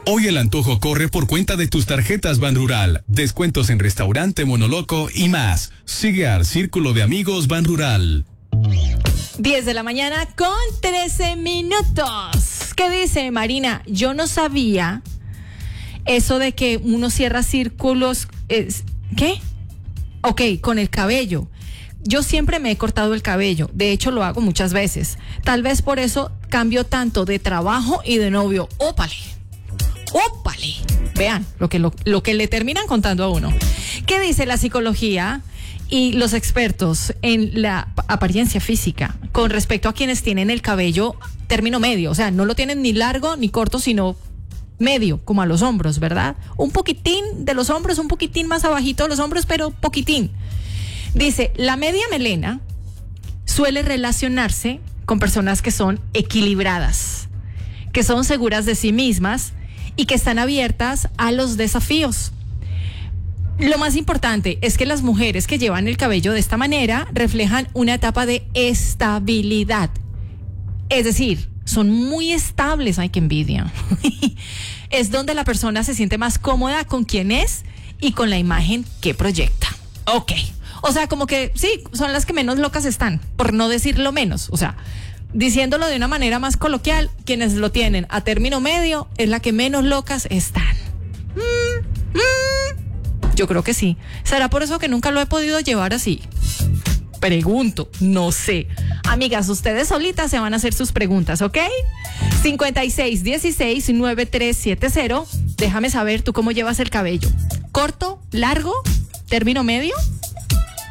Hoy el antojo corre por cuenta de tus tarjetas Banrural. Descuentos en restaurante Monoloco y más. Sigue al Círculo de Amigos Banrural. 10 de la mañana con 13 minutos. ¿Qué dice Marina? Yo no sabía eso de que uno cierra círculos. ¿Qué? Ok, con el cabello. Yo siempre me he cortado el cabello. De hecho, lo hago muchas veces. Tal vez por eso cambio tanto de trabajo y de novio. ¡Ópale! ¡Ópale! Vean lo que le terminan contando a uno. ¿Qué dice la psicología y los expertos en la apariencia física con respecto a quienes tienen el cabello término medio? O sea, no lo tienen ni largo ni corto, sino medio, como a los hombros, ¿verdad? Un poquitín de los hombros, un poquitín más abajito de los hombros, pero poquitín. Dice, la media melena suele relacionarse con personas que son equilibradas, que son seguras de sí mismas y que están abiertas a los desafíos. Lo más importante es que las mujeres que llevan el cabello de esta manera reflejan una etapa de estabilidad. Es decir, son muy estables. ¡Ay, qué envidia! Es donde la persona se siente más cómoda con quien es y con la imagen que proyecta. Ok. O sea, como que sí, son las que menos locas están, por no decirlo menos. O sea, diciéndolo de una manera más coloquial, quienes lo tienen a término medio es la que menos locas están. Yo creo que sí. ¿Será por eso que nunca lo he podido llevar así? Pregunto, no sé. Amigas, ustedes solitas se van a hacer sus preguntas, ¿ok? 56169370. Déjame saber tú cómo llevas el cabello. ¿Corto? ¿Largo? ¿Término medio?